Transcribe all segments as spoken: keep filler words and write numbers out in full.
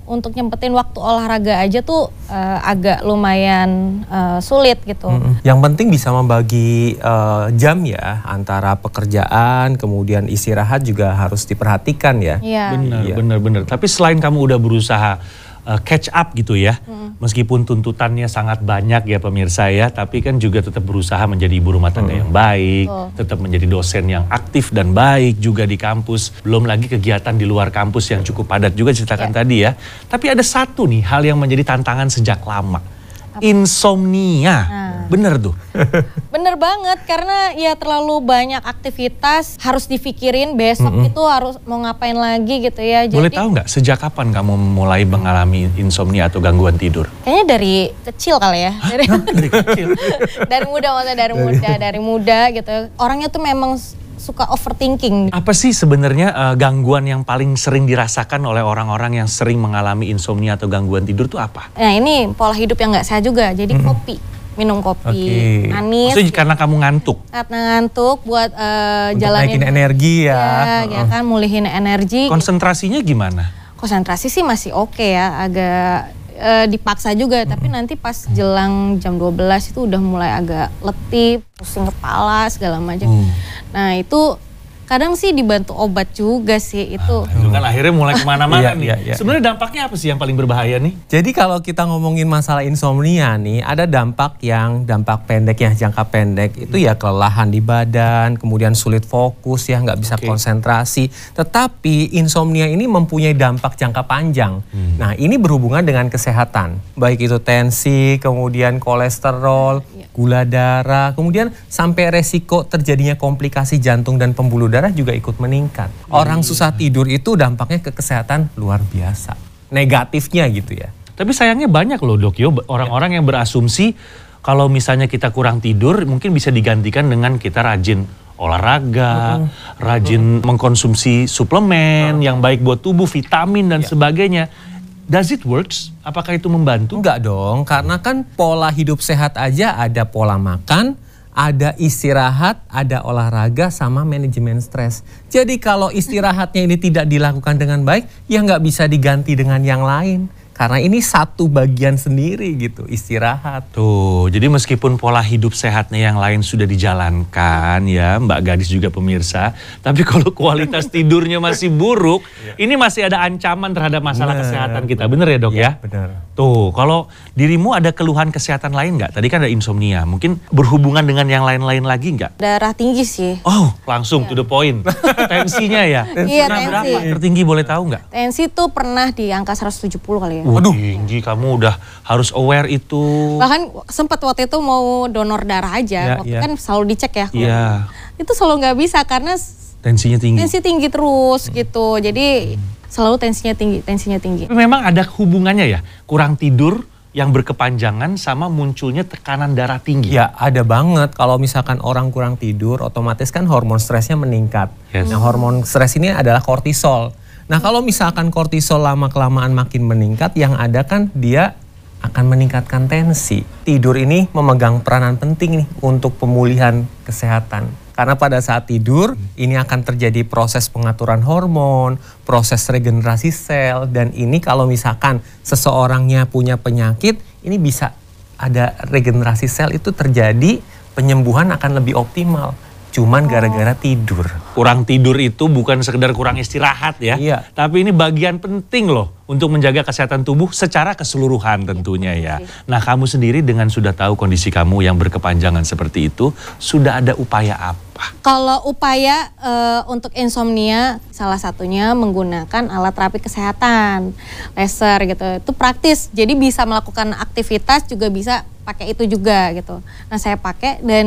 untuk nyempetin waktu olahraga aja tuh uh, agak lumayan uh, sulit gitu. Mm-hmm. Yang penting bisa membagi uh, jam ya antara pekerjaan kemudian istirahat juga harus diperhatikan ya. Iya. Benar, iya. benar, benar. Tapi selain kamu udah berusaha uh, catch up gitu ya, mm. meskipun tuntutannya sangat banyak ya pemirsa ya, tapi kan juga tetap berusaha menjadi ibu rumah tangga mm. yang baik, oh. tetap menjadi dosen yang aktif dan baik juga di kampus. Belum lagi kegiatan di luar kampus yang cukup padat juga ceritakan yeah. tadi ya. Tapi ada satu nih hal yang menjadi tantangan sejak lama. Apa? Insomnia. Nah. Bener tuh. Bener banget karena ya terlalu banyak aktivitas harus dipikirin besok mm-hmm. itu harus mau ngapain lagi gitu ya. Boleh Jadi, tahu nggak sejak kapan kamu mulai mengalami insomnia atau gangguan tidur? Kayaknya dari kecil kali ya. Dari, dari kecil. dari muda maksudnya dari muda dari muda gitu. Orangnya tuh memang suka overthinking. Apa sih sebenarnya uh, gangguan yang paling sering dirasakan oleh orang-orang yang sering mengalami insomnia atau gangguan tidur tuh apa? Nah ini pola hidup yang nggak sehat juga. Jadi mm-hmm. kopi. Minum kopi okay. manis. Maksudnya karena kamu ngantuk? Karena ngantuk buat uh, untuk jalanin. naikin energi ya. Ya, ya kan mulihin energi. Konsentrasinya gimana? Konsentrasi sih masih oke okay ya, agak uh, dipaksa juga. Hmm. Tapi nanti pas jelang jam dua belas itu udah mulai agak letih, pusing kepala segala macam. Hmm. Nah itu kadang sih dibantu obat juga sih itu. Ah, itu kan akhirnya mulai kemana-mana nih. Iya, iya. Sebenarnya dampaknya apa sih yang paling berbahaya nih? Jadi kalau kita ngomongin masalah insomnia nih, ada dampak yang dampak pendek yang jangka pendek itu ya kelelahan di badan, kemudian sulit fokus ya, nggak bisa okay. konsentrasi. Tetapi insomnia ini mempunyai dampak jangka panjang. Hmm. Nah ini berhubungan dengan kesehatan, baik itu tensi, kemudian kolesterol, ya. gula darah, kemudian sampai resiko terjadinya komplikasi jantung dan pembuluh darah juga ikut meningkat. Orang susah tidur itu dampaknya ke kesehatan luar biasa. Negatifnya gitu ya. Tapi sayangnya banyak loh dok yo, orang-orang yang berasumsi kalau misalnya kita kurang tidur mungkin bisa digantikan dengan kita rajin olahraga, uh-uh. rajin uh-uh. mengkonsumsi suplemen uh-uh. yang baik buat tubuh, vitamin dan yeah. sebagainya. Does it works? Apakah itu membantu? Enggak dong, karena kan pola hidup sehat aja ada pola makan, ada istirahat, ada olahraga, sama manajemen stres. Jadi kalau istirahatnya ini tidak dilakukan dengan baik, ya nggak bisa diganti dengan yang lain. Karena ini satu bagian sendiri gitu, istirahat. Tuh, jadi meskipun pola hidup sehatnya yang lain sudah dijalankan ya, Mbak Gadis juga pemirsa. Tapi kalau kualitas tidurnya masih buruk, ini masih ada ancaman terhadap masalah bener. kesehatan kita. Bener ya dok ya? Ya benar. Tuh, kalau dirimu ada keluhan kesehatan lain nggak? Tadi kan ada insomnia, mungkin berhubungan dengan yang lain-lain lagi nggak? Darah tinggi sih. Oh, langsung ya. to the point. Tensinya ya? Iya, pernah tensi. berapa? Tertinggi boleh tahu nggak? Tensi tuh pernah di angka seratus tujuh puluh kali ya. Waduh, tinggi, kamu udah harus aware itu. Bahkan sempat waktu itu mau donor darah aja, ya, waktu ya. kan selalu dicek ya. Iya. Itu selalu nggak bisa karena tensinya tinggi. Tensi tinggi terus hmm. gitu, jadi hmm. selalu tensinya tinggi, tensinya tinggi. Tapi memang ada hubungannya ya, kurang tidur yang berkepanjangan sama munculnya tekanan darah tinggi. Ya ada banget, kalau misalkan orang kurang tidur, otomatis kan hormon stresnya meningkat. Yes. Nah hormon stres ini adalah kortisol. Nah kalau misalkan kortisol lama-kelamaan makin meningkat, yang ada kan dia akan meningkatkan tensi. Tidur ini memegang peranan penting nih untuk pemulihan kesehatan. Karena pada saat tidur, ini akan terjadi proses pengaturan hormon, proses regenerasi sel, dan ini kalau misalkan seseorangnya punya penyakit, ini bisa ada regenerasi sel itu terjadi, penyembuhan akan lebih optimal. Cuman gara-gara tidur. Kurang tidur itu bukan sekedar kurang istirahat ya. Iya. Tapi ini bagian penting loh untuk menjaga kesehatan tubuh secara keseluruhan tentunya ya. Nah kamu sendiri dengan sudah tahu kondisi kamu yang berkepanjangan seperti itu, sudah ada upaya apa? Kalau upaya e, untuk insomnia salah satunya menggunakan alat terapi kesehatan, laser gitu. Itu praktis, jadi bisa melakukan aktivitas juga bisa pakai itu juga gitu. Nah saya pakai dan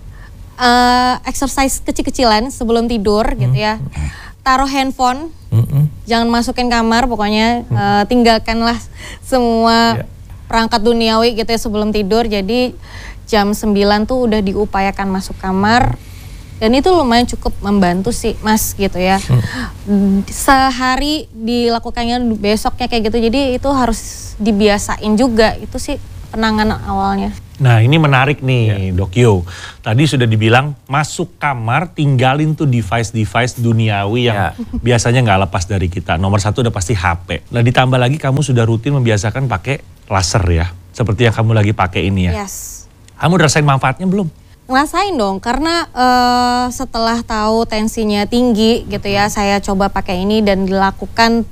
Uh, exercise kecil-kecilan sebelum tidur hmm. gitu ya. Taruh handphone, hmm. jangan masukin kamar pokoknya, hmm. uh, tinggalkanlah semua yeah. perangkat duniawi gitu ya sebelum tidur. Jadi jam sembilan tuh udah diupayakan masuk kamar. Dan itu lumayan cukup membantu sih mas gitu ya. Hmm. Sehari dilakukannya besoknya kayak gitu. Jadi itu harus dibiasain juga, itu sih penanganan awalnya. Nah ini menarik nih ya. Dok Yo. Tadi sudah dibilang masuk kamar tinggalin tuh device-device duniawi yang ya. biasanya nggak lepas dari kita. Nomor satu udah pasti H P. Nah ditambah lagi kamu sudah rutin membiasakan pakai laser ya. Seperti yang kamu lagi pakai ini ya. Yes. Kamu udah rasain manfaatnya belum? Ngerasain dong, karena uh, setelah tahu tensinya tinggi gitu ya, saya coba pakai ini dan dilakukan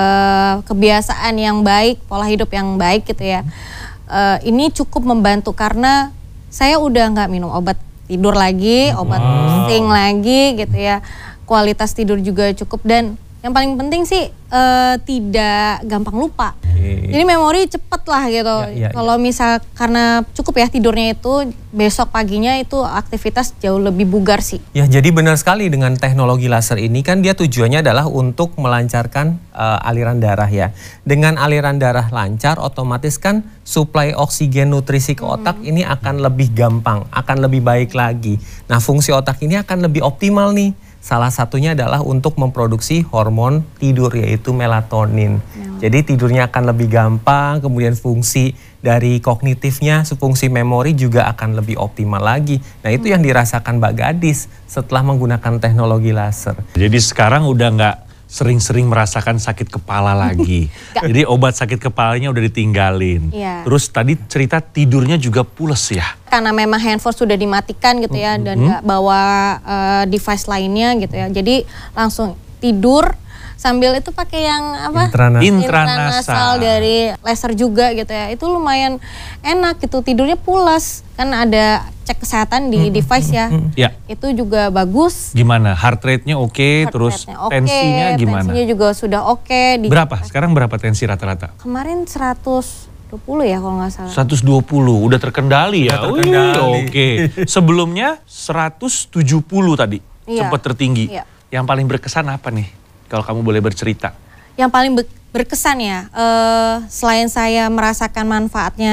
uh, kebiasaan yang baik, pola hidup yang baik gitu ya. Uh, ini cukup membantu karena saya udah nggak minum obat tidur lagi, obat wow. pusing lagi gitu ya. Kualitas tidur juga cukup dan yang paling penting sih uh, tidak gampang lupa. Okay. Jadi memori cepet lah gitu. Ya, ya, Kalau ya. misal karena cukup ya tidurnya itu, besok paginya itu aktivitas jauh lebih bugar sih. Ya jadi benar sekali dengan teknologi laser ini kan dia tujuannya adalah untuk melancarkan uh, aliran darah ya. Dengan aliran darah lancar otomatis kan suplai oksigen nutrisi ke otak hmm. ini akan lebih gampang, akan lebih baik lagi. Nah fungsi otak ini akan lebih optimal nih. Salah satunya adalah untuk memproduksi hormon tidur yaitu melatonin. Hmm. Jadi tidurnya akan lebih gampang, kemudian fungsi dari kognitifnya, fungsi memori juga akan lebih optimal lagi. Nah itu hmm. yang dirasakan Mbak Gadis setelah menggunakan teknologi laser. Jadi sekarang udah nggak sering-sering merasakan sakit kepala lagi. Jadi obat sakit kepalanya udah ditinggalin. Ya. Terus tadi cerita tidurnya juga pules ya? Karena memang handphone sudah dimatikan gitu ya, mm-hmm. dan nggak bawa uh, device lainnya gitu ya. Jadi langsung tidur sambil itu pakai yang apa? Intranasal. Intranasal dari laser juga gitu ya. Itu lumayan enak gitu, tidurnya pulas. Kan ada cek kesehatan di mm-hmm. device ya. Mm-hmm. Ya. Itu juga bagus. Gimana? Heart rate-nya oke, okay, terus rate-nya okay, tensinya gimana? Tensinya juga sudah oke. Okay, berapa? Sekarang berapa tensi rata-rata? Kemarin seratus dua puluh ya kalau nggak salah. seratus dua puluh, udah terkendali ya? Udah terkendali. Oke. Okay. Sebelumnya seratus tujuh puluh tadi, iya. sempat tertinggi. Iya. Yang paling berkesan apa nih? Kalau kamu boleh bercerita. Yang paling be- berkesan ya, uh, selain saya merasakan manfaatnya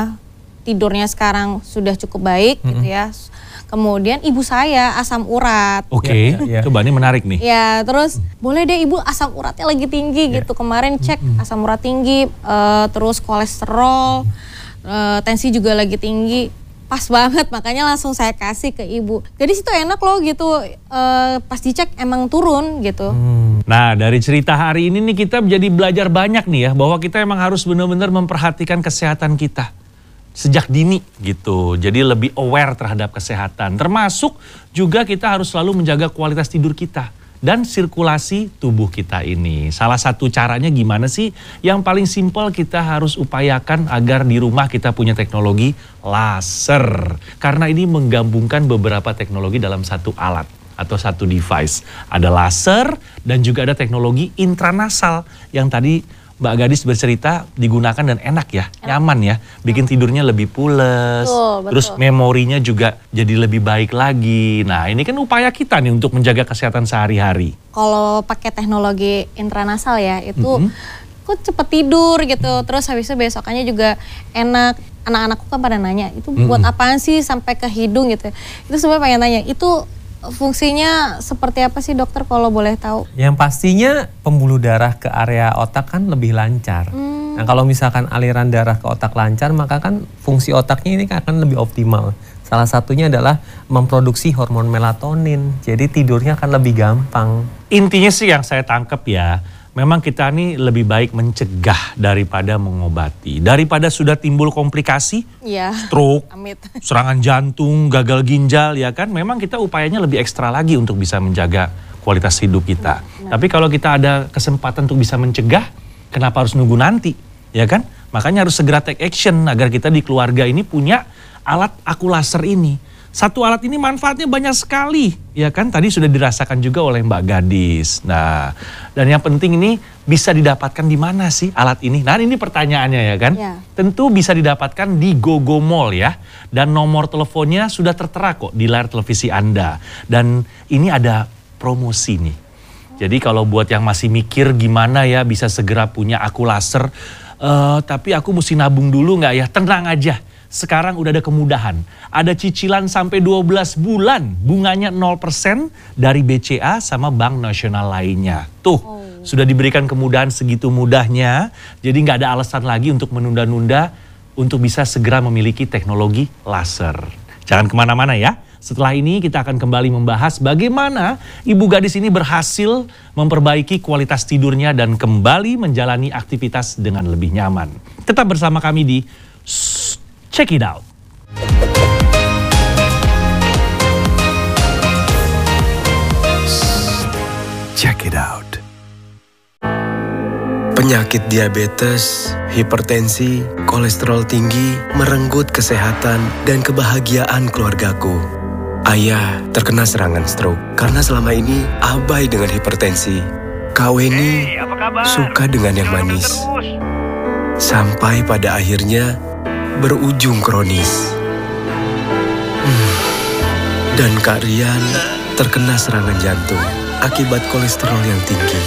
tidurnya sekarang sudah cukup baik mm-hmm. gitu ya. Kemudian ibu saya asam urat. Oke, okay. ya, ya. Coba ini menarik nih. Ya, terus hmm. boleh deh ibu asam uratnya lagi tinggi ya. Gitu. Kemarin cek hmm. asam urat tinggi, uh, terus kolesterol, uh, tensi juga lagi tinggi. Pas banget, makanya langsung saya kasih ke ibu. Jadi situ enak loh gitu, uh, pas dicek emang turun gitu. Hmm. Nah dari cerita hari ini nih kita jadi belajar banyak nih ya, bahwa kita emang harus benar-benar memperhatikan kesehatan kita sejak dini gitu. Jadi lebih aware terhadap kesehatan. Termasuk juga kita harus selalu menjaga kualitas tidur kita dan sirkulasi tubuh kita ini. Salah satu caranya gimana sih? Yang paling simpel kita harus upayakan agar di rumah kita punya teknologi laser. Karena ini menggabungkan beberapa teknologi dalam satu alat atau satu device. Ada laser dan juga ada teknologi intranasal yang tadi Mbak Gadis bercerita digunakan dan enak ya, enak. Nyaman ya, bikin tidurnya lebih pules, betul, betul. Terus memorinya juga jadi lebih baik lagi. Nah ini kan upaya kita nih untuk menjaga kesehatan sehari-hari. Kalau pakai teknologi intranasal ya, itu mm-hmm. kok cepet tidur gitu, terus habis itu besokannya juga enak. Anak-anakku kan pada nanya, itu mm-hmm. buat apaan sih sampai ke hidung gitu. Itu sebenarnya pengen tanya, itu fungsinya seperti apa sih dokter kalau boleh tahu? Yang pastinya pembuluh darah ke area otak kan lebih lancar. Hmm. Nah kalau misalkan aliran darah ke otak lancar maka kan fungsi otaknya ini akan lebih optimal. Salah satunya adalah memproduksi hormon melatonin. Jadi tidurnya akan lebih gampang. Intinya sih yang saya tangkap ya, memang kita nih lebih baik mencegah daripada mengobati. Daripada sudah timbul komplikasi, ya, stroke, amit. Serangan jantung, gagal ginjal, ya kan. Memang kita upayanya lebih ekstra lagi untuk bisa menjaga kualitas hidup kita. Nah, Tapi kalau kita ada kesempatan untuk bisa mencegah, kenapa harus nunggu nanti, ya kan? Makanya harus segera take action agar kita di keluarga ini punya alat aku laser ini. Satu alat ini manfaatnya banyak sekali, ya kan? Tadi sudah dirasakan juga oleh Mbak Gadis. Nah, dan yang penting ini bisa didapatkan di mana sih alat ini? Nah, ini pertanyaannya ya kan? Ya. Tentu bisa didapatkan di GoGo Mall ya. Dan nomor teleponnya sudah tertera kok di layar televisi Anda. Dan ini ada promosi nih. Jadi kalau buat yang masih mikir gimana ya bisa segera punya aku laser, uh, tapi aku mesti nabung dulu nggak ya? Tenang aja. Sekarang udah ada kemudahan. Ada cicilan sampai dua belas bulan. Bunganya nol persen dari B C A sama bank nasional lainnya. Tuh, oh. sudah diberikan kemudahan segitu mudahnya. Jadi nggak ada alasan lagi untuk menunda-nunda untuk bisa segera memiliki teknologi laser. Jangan kemana-mana ya. Setelah ini kita akan kembali membahas bagaimana ibu gadis ini berhasil memperbaiki kualitas tidurnya dan kembali menjalani aktivitas dengan lebih nyaman. Tetap bersama kami di Check It Out. Check It Out. Penyakit diabetes, hipertensi, kolesterol tinggi merenggut kesehatan dan kebahagiaan keluargaku. Ayah terkena serangan stroke karena selama ini abai dengan hipertensi. Kak Weni hey, suka dengan yang manis. Sampai pada akhirnya berujung kronis. Hmm. Dan Kak Rian terkena serangan jantung akibat kolesterol yang tinggi.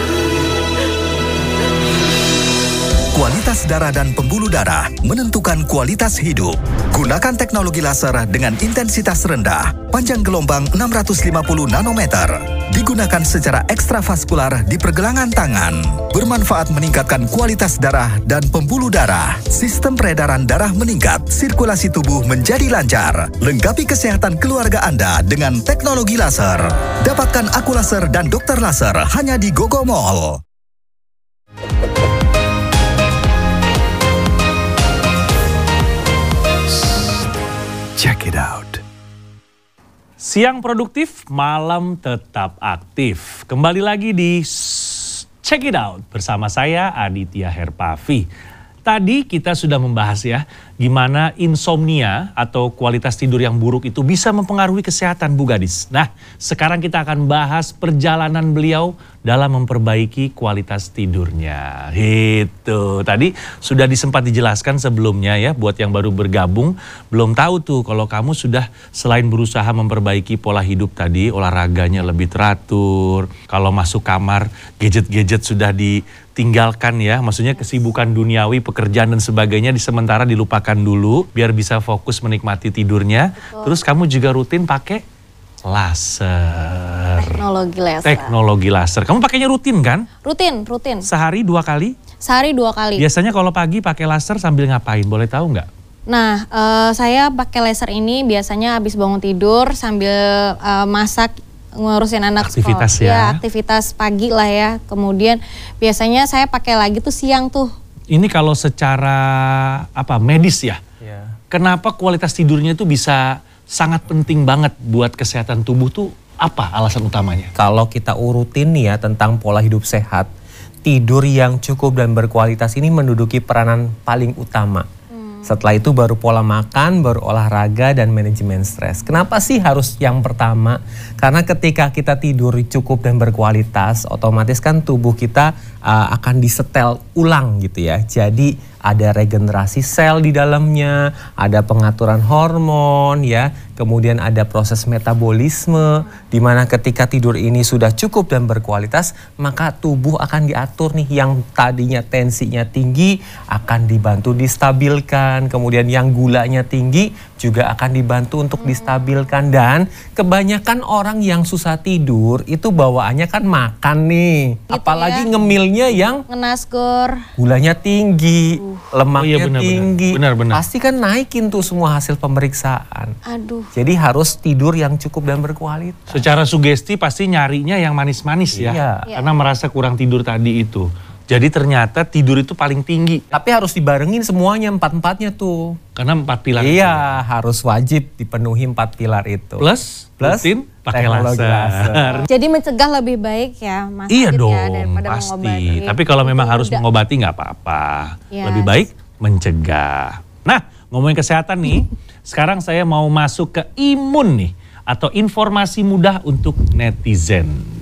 Kualitas darah dan pembuluh darah menentukan kualitas hidup. Gunakan teknologi laser dengan intensitas rendah, panjang gelombang enam ratus lima puluh nanometer. Digunakan secara ekstravaskular di pergelangan tangan. Bermanfaat meningkatkan kualitas darah dan pembuluh darah. Sistem peredaran darah meningkat, sirkulasi tubuh menjadi lancar. Lengkapi kesehatan keluarga Anda dengan teknologi laser. Dapatkan Aku Laser dan Dokter Laser hanya di Gogo Mall. Check It Out. Siang produktif, malam tetap aktif. Kembali lagi di Check It Out bersama saya Aditya Herpavi. Tadi kita sudah membahas ya, gimana insomnia atau kualitas tidur yang buruk itu bisa mempengaruhi kesehatan Bu Gadis. Nah, sekarang kita akan bahas perjalanan beliau dalam memperbaiki kualitas tidurnya. Itu tadi sudah disempat dijelaskan sebelumnya ya, buat yang baru bergabung, belum tahu tuh kalau kamu sudah selain berusaha memperbaiki pola hidup tadi, olahraganya lebih teratur, kalau masuk kamar gadget-gadget sudah di tinggalkan ya, maksudnya kesibukan duniawi, pekerjaan dan sebagainya di sementara dilupakan dulu biar bisa fokus menikmati tidurnya. Betul. Terus kamu juga rutin pakai laser. Teknologi laser. Teknologi laser. Kamu pakainya rutin kan? Rutin, rutin. Sehari dua kali? Sehari dua kali. Biasanya kalau pagi pakai laser sambil ngapain? Boleh tahu nggak? Nah, uh, saya pakai laser ini biasanya habis bangun tidur sambil uh, masak, ngurusin anak aktivitas sekolah. ya. Ya, aktivitas pagi lah ya. Kemudian biasanya saya pakai lagi tuh siang tuh. Ini kalau secara apa medis ya? Ya. Kenapa kualitas tidurnya itu bisa sangat penting banget buat kesehatan tubuh tuh apa alasan utamanya? Kalau kita urutin nih ya tentang pola hidup sehat, tidur yang cukup dan berkualitas ini menduduki peranan paling utama. Setelah itu baru pola makan, baru olahraga dan manajemen stres. Kenapa sih harus yang pertama? Karena ketika kita tidur cukup dan berkualitas, otomatis kan tubuh kita uh, akan disetel ulang gitu ya. Jadi ada regenerasi sel di dalamnya, ada pengaturan hormon ya, kemudian ada proses metabolisme, di mana ketika tidur ini sudah cukup dan berkualitas, maka tubuh akan diatur nih, yang tadinya tensinya tinggi akan dibantu distabilkan, kemudian yang gulanya tinggi juga akan dibantu untuk distabilkan. Dan kebanyakan orang yang susah tidur itu bawaannya kan makan nih, gitu apalagi ya, ngemilnya yang ngenasgor, gulanya tinggi, uh. lemaknya oh iya, benar, tinggi, benar, benar. Pasti kan naikin tuh semua hasil pemeriksaan. Aduh. Jadi harus tidur yang cukup dan berkualitas. Secara sugesti pasti nyarinya yang manis-manis ya, iya. Karena merasa kurang tidur tadi itu. Jadi ternyata tidur itu paling tinggi. Tapi harus dibarengin semuanya, empat-empatnya tuh. Karena empat pilar Iya, itu. harus wajib dipenuhi empat pilar itu. Plus, Plus rutin pakai teknologi laser. laser. Jadi mencegah lebih baik ya, Mas. Iya Adit, dong, ya, daripada pasti. mengobati. Tapi kalau memang harus Udah. mengobati nggak apa-apa. Yes. Lebih baik mencegah. Nah, ngomongin kesehatan nih, sekarang saya mau masuk ke imun nih, atau informasi mudah untuk netizen.